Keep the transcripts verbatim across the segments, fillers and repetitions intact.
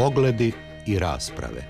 Ogledi i rasprave.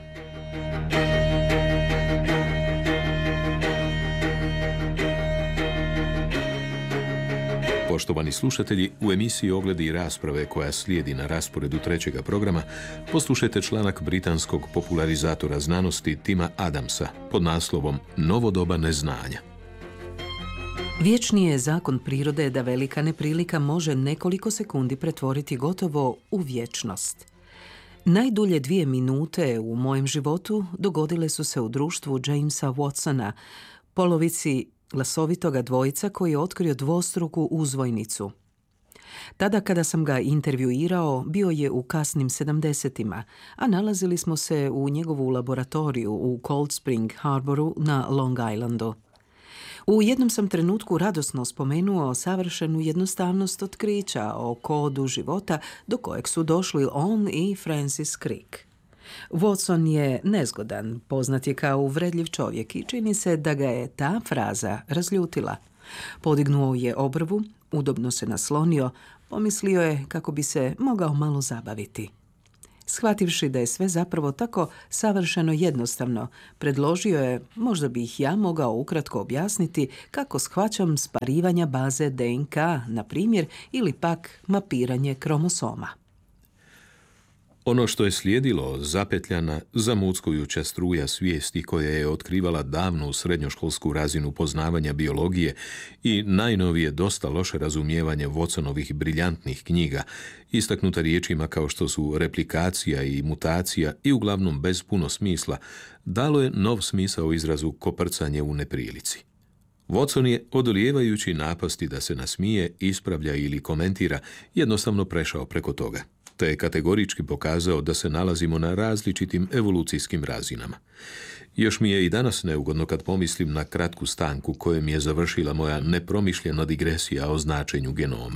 Poštovani slušatelji, u emisiji Ogledi i rasprave koja slijedi na rasporedu trećega programa poslušajte članak britanskog popularizatora znanosti Tima Adamsa pod naslovom Novo doba neznanja. Vječni je zakon prirode da velika neprilika može nekoliko sekundi pretvoriti gotovo u vječnost. Najdulje dvije minute u mojem životu dogodile su se u društvu Jamesa Watsona, polovici glasovitoga dvojca koji je otkrio dvostruku uzvojnicu. Tada kada sam ga intervjuirao, bio je u kasnim sedamdesetima, a nalazili smo se u njegovu laboratoriju u Cold Spring Harboru na Long Islandu. U jednom sam trenutku radosno spomenuo savršenu jednostavnost otkrića o kodu života do kojeg su došli on i Francis Crick. Watson je nezgodan, poznat je kao uvredljiv čovjek i čini se da ga je ta fraza razljutila. Podignuo je obrvu, udobno se naslonio, pomislio je kako bi se mogao malo zabaviti. Shvativši da je sve zapravo tako savršeno jednostavno, predložio je, možda bih ja mogao ukratko objasniti kako shvaćam sparivanja baze D N K, na primjer, ili pak mapiranje kromosoma. Ono što je slijedilo zapetljana, zamuckujuća struja svijesti koja je otkrivala davnu srednjoškolsku razinu poznavanja biologije i najnovije dosta loše razumijevanje Watsonovih briljantnih knjiga, istaknuta riječima kao što su replikacija i mutacija i uglavnom bez puno smisla, dalo je nov smisao izrazu koprcanje u neprilici. Watson je, odolijevajući napasti da se nasmije, ispravlja ili komentira, jednostavno prešao preko toga, te je kategorički pokazao da se nalazimo na različitim evolucijskim razinama. Još mi je i danas neugodno kad pomislim na kratku stanku kojom je završila moja nepromišljena digresija o značenju genoma.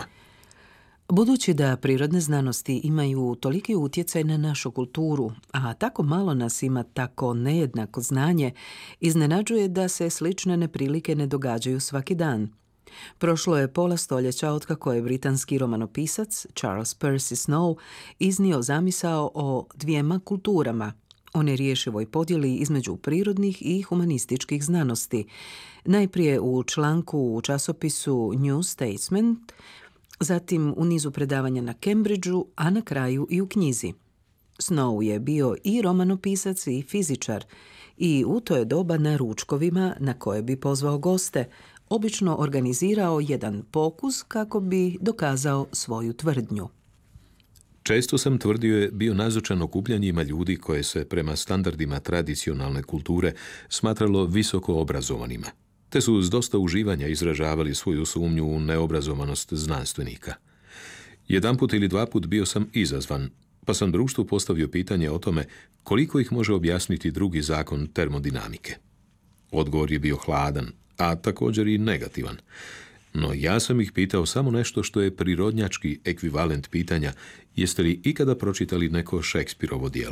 Budući da prirodne znanosti imaju toliki utjecaj na našu kulturu, a tako malo nas ima tako nejednako znanje, iznenađuje da se slične neprilike ne događaju svaki dan. Prošlo je pola stoljeća otkako je britanski romanopisac Charles Percy Snow iznio zamisao o dvijema kulturama, o nerješivoj podjeli između prirodnih i humanističkih znanosti. Najprije u članku u časopisu New Statesman, zatim u nizu predavanja na Cambridgeu, a na kraju i u knjizi. Snow je bio i romanopisac i fizičar i u to je doba na ručkovima na koje bi pozvao goste obično organizirao jedan pokus kako bi dokazao svoju tvrdnju. Često sam, tvrdio je, bio nazočan okupljanjima ljudi koje se prema standardima tradicionalne kulture smatralo visoko obrazovanima, te su uz dosta uživanja izražavali svoju sumnju u neobrazovanost znanstvenika. Jedanput ili dva put bio sam izazvan, pa sam društvu postavio pitanje o tome koliko ih može objasniti drugi zakon termodinamike. Odgovor je bio hladan, a također i negativan. No ja sam ih pitao samo nešto što je prirodnjački ekvivalent pitanja: jeste li ikada pročitali neko Šekspirovo djelo?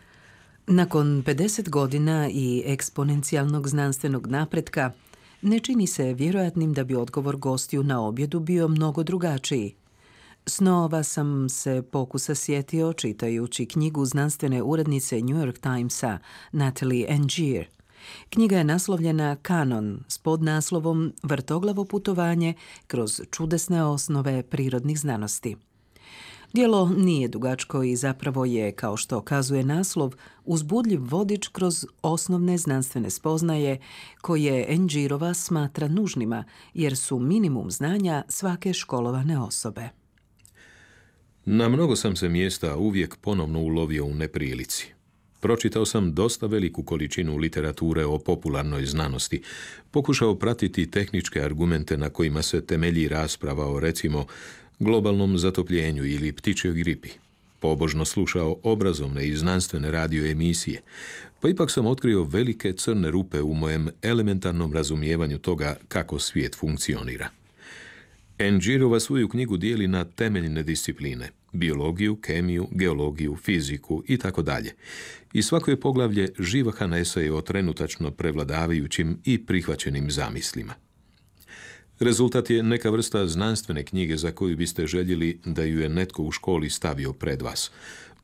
Nakon pedeset godina i eksponencijalnog znanstvenog napretka, ne čini se vjerojatnim da bi odgovor gostiju na objedu bio mnogo drugačiji. Snova sam se pokusa sjetio čitajući knjigu znanstvene urednice New York Timesa Natalie Angier. Knjiga je naslovljena Kanon s podnaslovom Vrtoglavo putovanje kroz čudesne osnove prirodnih znanosti. Djelo nije dugačko i zapravo je, kao što kazuje naslov, uzbudljiv vodič kroz osnovne znanstvene spoznaje koje Angierova smatra nužnima, jer su minimum znanja svake školovane osobe. Na mnogo sam se mjesta uvijek ponovno ulovio u neprilici. Pročitao sam dosta veliku količinu literature o popularnoj znanosti, pokušao pratiti tehničke argumente na kojima se temelji rasprava o, recimo, globalnom zatopljenju ili ptičjoj gripi. Pobožno slušao obrazovne i znanstvene radio emisije, pa ipak sam otkrio velike crne rupe u mojem elementarnom razumijevanju toga kako svijet funkcionira. Angierova svoju knjigu dijeli na temeljne discipline: biologiju, kemiju, geologiju, fiziku i tako dalje. I svako je poglavlje živahan esej o trenutačno prevladavajućim i prihvaćenim zamislima. Rezultat je neka vrsta znanstvene knjige za koju biste željeli da ju je netko u školi stavio pred vas,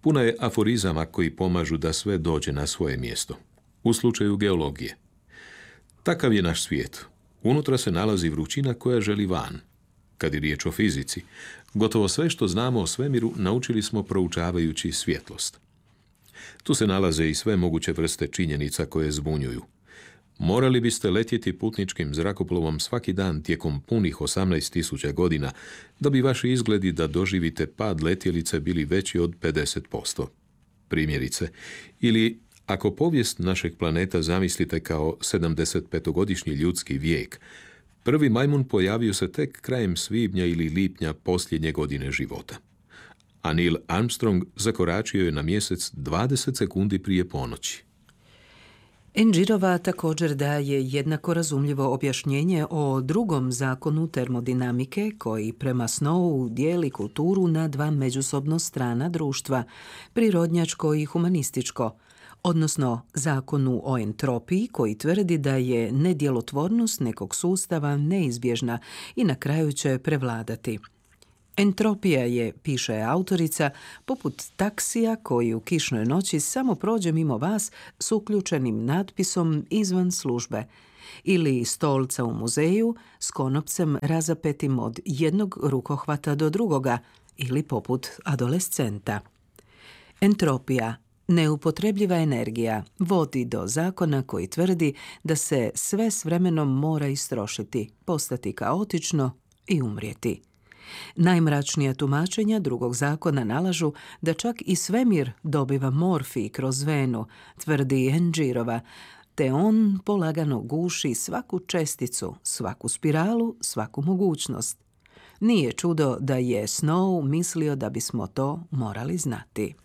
Puna je aforizama koji pomažu da sve dođe na svoje mjesto. U slučaju geologije. Takav je naš svijet. Unutra se nalazi vrućina koja želi van. Kad je riječ o fizici, gotovo sve što znamo o svemiru naučili smo proučavajući svjetlost. Tu se nalaze i sve moguće vrste činjenica koje zbunjuju. Morali biste letjeti putničkim zrakoplovom svaki dan tijekom punih osamnaest tisuća godina da bi vaši izgledi da doživite pad letjelice bili veći od pedeset posto. Primjerice, ili ako povijest našeg planeta zamislite kao sedamdesetpetogodišnji ljudski vijek, prvi majmun pojavio se tek krajem svibnja ili lipnja posljednje godine života. A Neil Armstrong zakoračio je na mjesec dvadeset sekundi prije ponoći. Engirova također daje jednako razumljivo objašnjenje o drugom zakonu termodinamike koji prema Snowu dijeli kulturu na dva međusobno strana društva, prirodnjačko i humanističko, odnosno zakonu o entropiji koji tvrdi da je nedjelotvornost nekog sustava neizbježna i na kraju će prevladati. Entropija je, piše autorica, poput taksija koji u kišnoj noći samo prođe mimo vas s uključenim natpisom izvan službe, ili stolca u muzeju s konopcem razapetim od jednog rukohvata do drugoga, ili poput adolescenta. Entropija, neupotrebljiva energija, vodi do zakona koji tvrdi da se sve s vremenom mora istrošiti, postati kaotično i umrijeti. Najmračnija tumačenja drugog zakona nalažu da čak i svemir dobiva morfij kroz venu, tvrdi Engirova, te on polagano guši svaku česticu, svaku spiralu, svaku mogućnost. Nije čudo da je Snow mislio da bismo to morali znati.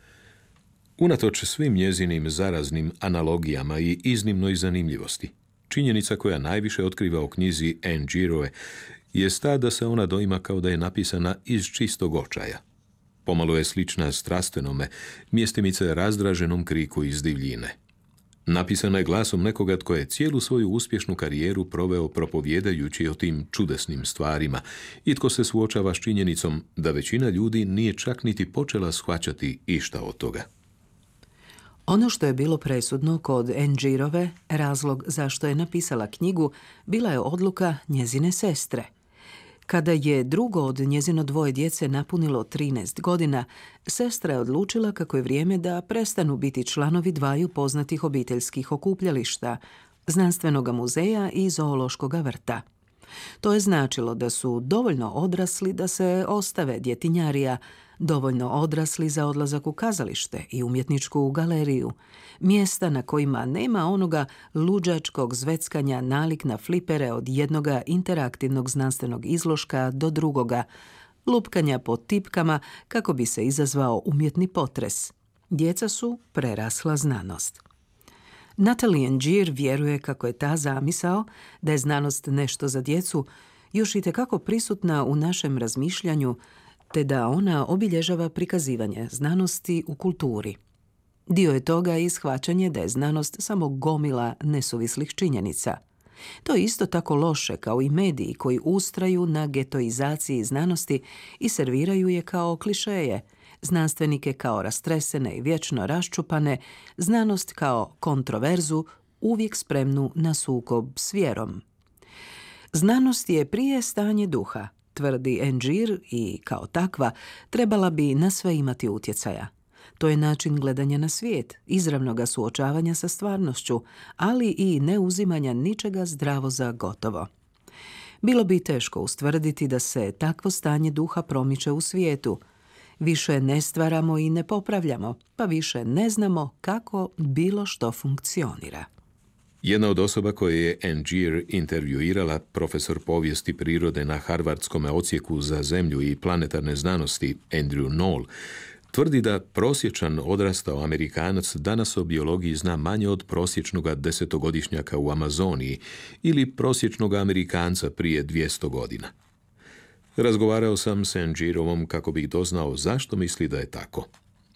Unatoč svim njezinim zaraznim analogijama i iznimnoj zanimljivosti, činjenica koja najviše otkriva u knjizi Engirove je ta da se ona doima kao da je napisana iz čistog očaja. Pomalo je slična strastvenome, mjestimice razdraženom kriku iz divljine. Napisana je glasom nekoga tko je cijelu svoju uspješnu karijeru proveo propovjedajući o tim čudesnim stvarima i tko se suočava s činjenicom da većina ljudi nije čak niti počela shvaćati išta od toga. Ono što je bilo presudno kod Engirove, razlog zašto je napisala knjigu, bila je odluka njezine sestre. Kada je drugo od njezino dvoje djece napunilo trinaest godina, sestra je odlučila kako je vrijeme da prestanu biti članovi dvaju poznatih obiteljskih okupljališta, Znanstvenoga muzeja i Zoološkoga vrta. To je značilo da su dovoljno odrasli da se ostave djetinjarija, dovoljno odrasli za odlazak u kazalište i umjetničku galeriju, mjesta na kojima nema onoga luđačkog zveckanja nalik na flipere od jednoga interaktivnog znanstvenog izložka do drugoga, lupkanja po tipkama kako bi se izazvao umjetni potres. Djeca su prerasla znanost. Natalie Engir vjeruje kako je ta zamisao da je znanost nešto za djecu još itekako prisutna u našem razmišljanju, te da ona obilježava prikazivanje znanosti u kulturi. Dio je toga i shvaćanje da je znanost samo gomila nesuvislih činjenica. To je isto tako loše kao i mediji koji ustraju na getoizaciji znanosti i serviraju je kao klišeje, znanstvenike kao rastresene i vječno raščupane, znanost kao kontroverzu uvijek spremnu na sukob s vjerom. Znanost je prije stanje duha, tvrdi Engir, i kao takva trebala bi na sve imati utjecaja. To je način gledanja na svijet, izravnoga suočavanja sa stvarnošću, ali i neuzimanja ničega zdravo za gotovo. Bilo bi teško ustvrditi da se takvo stanje duha promiče u svijetu. Više ne stvaramo i ne popravljamo, pa više ne znamo kako bilo što funkcionira. Jedna od osoba koje je Engir intervjuirala, profesor povijesti prirode na Harvardskom odsjeku za zemlju i planetarne znanosti Andrew Knoll, tvrdi da prosječan odrastao Amerikanac danas o biologiji zna manje od prosječnog desetogodišnjaka u Amazoniji ili prosječnog Amerikanca prije dvjesto godina. Razgovarao sam s Engirovom kako bih doznao zašto misli da je tako.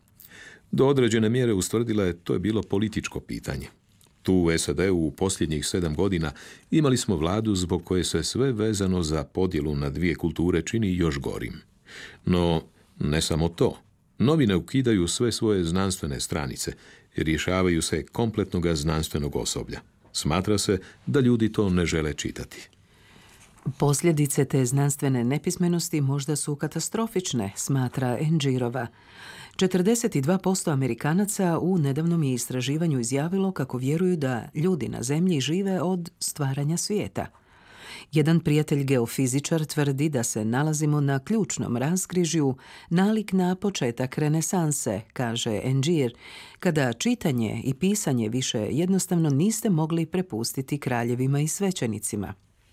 Do određene mjere ustvrdila je to je bilo političko pitanje. Tu u S A D-u u posljednjih sedam godina imali smo vladu zbog koje se sve vezano za podjelu na dvije kulture čini još gorim. No, ne samo to. Novine ukidaju sve svoje znanstvene stranice, rješavaju se kompletnog znanstvenog osoblja. Smatra se da ljudi to ne žele čitati. Posljedice te znanstvene nepismenosti možda su katastrofične, smatra Endžirova. četrdeset dva posto Amerikanaca u nedavnom je istraživanju izjavilo kako vjeruju da ljudi na zemlji žive od stvaranja svijeta. Jedan prijatelj geofizičar tvrdi da se nalazimo na ključnom raskrižju, nalik na početak renesanse, kaže Endžir, kada čitanje i pisanje više jednostavno niste mogli prepustiti kraljevima i svećenicima.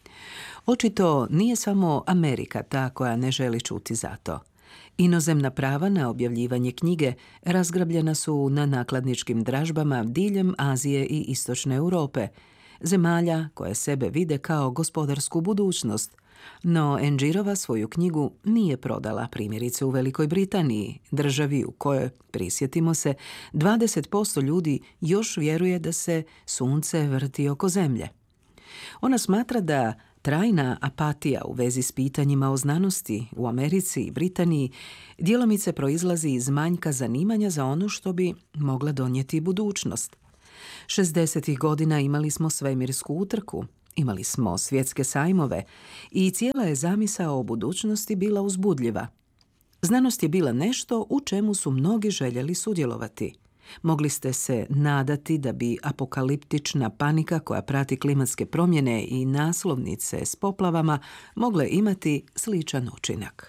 Očito nije samo Amerika ta koja ne želi čuti za to. Inozemna prava na objavljivanje knjige razgrabljena su na nakladničkim dražbama diljem Azije i Istočne Europe, zemalja koje sebe vide kao gospodarsku budućnost. No Endžirova svoju knjigu nije prodala, primjerice u Velikoj Britaniji, državi u kojoj, prisjetimo se, dvadeset posto ljudi još vjeruje da se sunce vrti oko zemlje. Ona smatra da trajna apatija u vezi s pitanjima o znanosti u Americi i Britaniji djelomice proizlazi iz manjka zanimanja za ono što bi mogla donijeti budućnost. šezdesetih godina imali smo svemirsku utrku, imali smo svjetske sajmove i cijela je zamisao o budućnosti bila uzbudljiva. Znanost je bila nešto u čemu su mnogi željeli sudjelovati. Mogli ste se nadati da bi apokaliptična panika koja prati klimatske promjene i naslovnice s poplavama mogle imati sličan učinak.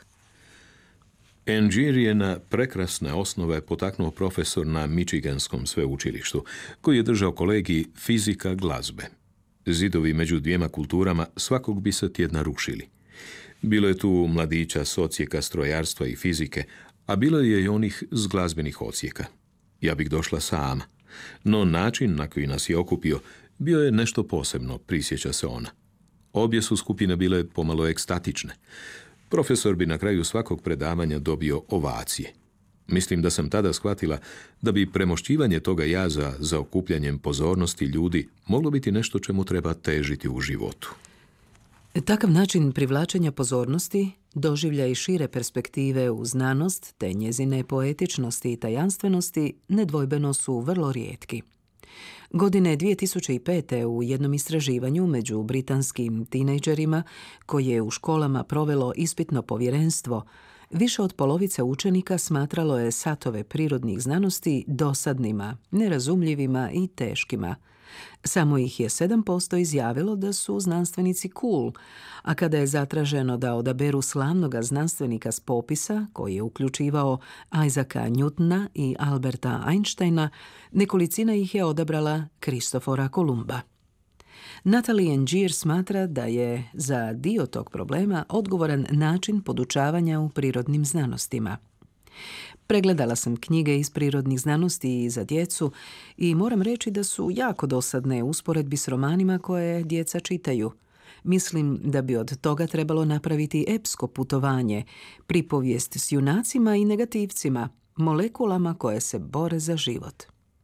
Endžir je na prekrasne osnove potaknuo profesor na Michiganskom sveučilištu, koji je držao kolegij fizika glazbe. Zidovi među dvijema kulturama svakog bi se tjedna rušili. Bilo je tu mladića s odsjeka strojarstva i fizike, a bilo je i onih s glazbenih odsjeka. Ja bih došla sama, no način na koji nas je okupio bio je nešto posebno, prisjeća se ona. Obje su skupine bile pomalo ekstatične. Profesor bi na kraju svakog predavanja dobio ovacije. Mislim da sam tada shvatila da bi premošćivanje toga jaza za okupljanjem pozornosti ljudi moglo biti nešto čemu treba težiti u životu. Takav način privlačenja pozornosti, doživlja i šire perspektive u znanost te njezine poetičnosti i tajanstvenosti nedvojbeno su vrlo rijetki. Godine dvije tisuće pet. u jednom istraživanju među britanskim tinejdžerima koje je u školama provelo ispitno povjerenstvo, više od polovice učenika smatralo je satove prirodnih znanosti dosadnima, nerazumljivima i teškima. Samo ih je sedam posto izjavilo da su znanstvenici cool, a kada je zatraženo da odaberu slavnoga znanstvenika s popisa, koji je uključivao Isaaca Newtona i Alberta Einsteina, nekolicina ih je odabrala Kristofora Kolumba. Natalie Endžir smatra da je za dio tog problema odgovoran način podučavanja u prirodnim znanostima. Pregledala sam knjige iz prirodnih znanosti i za djecu i moram reći da su jako dosadne u usporedbi s romanima koje djeca čitaju. Mislim da bi od toga trebalo napraviti epsko putovanje, pripovijest s junacima i negativcima, molekulama koje se bore za život.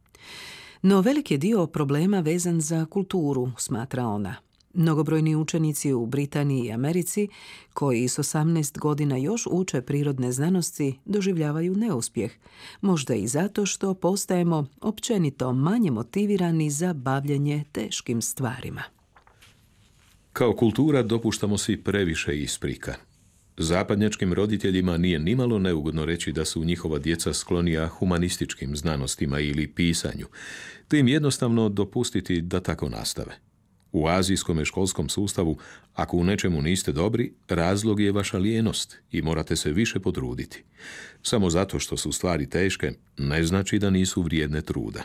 No velik je dio problema vezan za kulturu, smatra ona. Mnogobrojni učenici u Britaniji i Americi, koji s osamnaest godina još uče prirodne znanosti, doživljavaju neuspjeh, možda i zato što postajemo općenito manje motivirani za bavljenje teškim stvarima. Kao kultura dopuštamo si previše isprika. Zapadnjačkim roditeljima nije nimalo neugodno reći da su njihova djeca sklonija humanističkim znanostima ili pisanju, te im jednostavno dopustiti da tako nastave. U azijskom školskom sustavu, ako u nečemu niste dobri, razlog je vaša lijenost i morate se više potruditi. Samo zato što su stvari teške, ne znači da nisu vrijedne truda.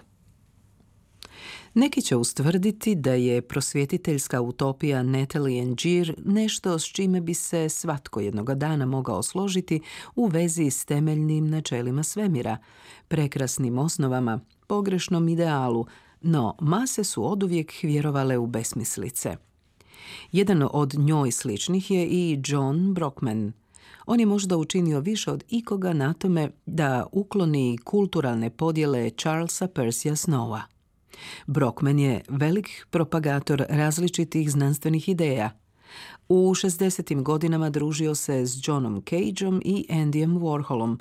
Neki će ustvrditi da je prosvjetiteljska utopija Natalie Endžir nešto s čime bi se svatko jednoga dana mogao složiti u vezi s temeljnim načelima svemira, prekrasnim osnovama, pogrešnom idealu, no mase su oduvijek vjerovale u besmislice. Jedan od njoj sličnih je i John Brockman. On je možda učinio više od ikoga na tome da ukloni kulturalne podjele Charlesa Percya Snowa. Brockman je velik propagator različitih znanstvenih ideja. U šezdesetim godinama družio se s Johnom Cageom i Andyjem Warholom,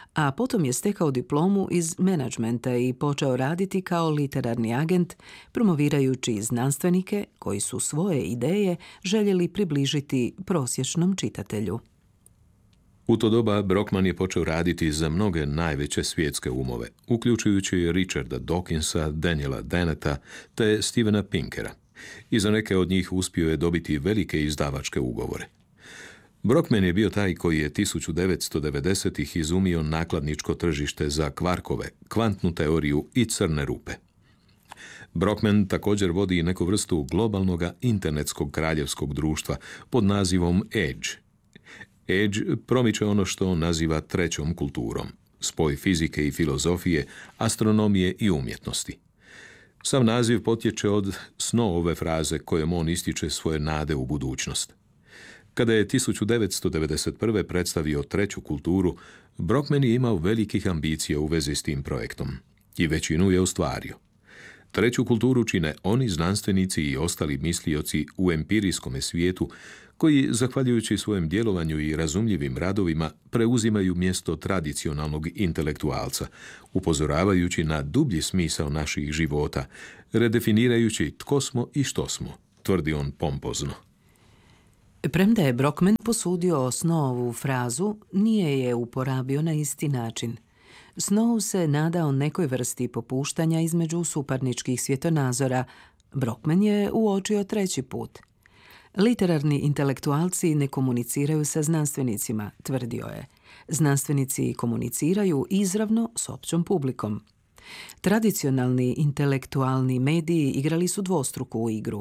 a potom je stekao diplomu iz menadžmenta i počeo raditi kao literarni agent, promovirajući znanstvenike koji su svoje ideje željeli približiti prosječnom čitatelju. U to doba Brockman je počeo raditi za mnoge najveće svjetske umove, uključujući Richarda Dawkinsa, Daniela Denneta te Stevena Pinkera. I za neke od njih uspio je dobiti velike izdavačke ugovore. Brockman je bio taj koji je tisuću devetsto devedesetih izumio nakladničko tržište za kvarkove, kvantnu teoriju i crne rupe. Brockman također vodi neku vrstu globalnog internetskog kraljevskog društva pod nazivom Edge. Edge promiče ono što on naziva trećom kulturom, spoj fizike i filozofije, astronomije i umjetnosti. Sam naziv potječe od Snowove fraze kojom on ističe svoje nade u budućnost. Kada je tisuću devetsto devedeset prve predstavio treću kulturu, Brockman je imao velikih ambicija u vezi s tim projektom i većinu je ostvario. Treću kulturu čine oni znanstvenici i ostali mislioci u empirijskom svijetu koji, zahvaljujući svojem djelovanju i razumljivim radovima, preuzimaju mjesto tradicionalnog intelektualca, upozoravajući na dublji smisao naših života, redefinirajući tko smo i što smo, tvrdi on pompozno. Premda je Brockman posudio Snowovu frazu, nije je uporabio na isti način. Snow se nadao nekoj vrsti popuštanja između suparničkih svjetonazora. Brockman je uočio treći put. Literarni intelektualci ne komuniciraju sa znanstvenicima, tvrdio je. Znanstvenici komuniciraju izravno s općom publikom. Tradicionalni intelektualni mediji igrali su dvostruku igru.